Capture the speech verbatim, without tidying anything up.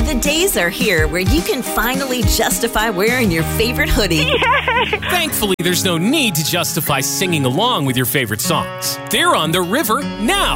The days are here where you can finally justify wearing your favorite hoodie. Yay! Thankfully, there's no need to justify singing along with your favorite songs. They're on the river now.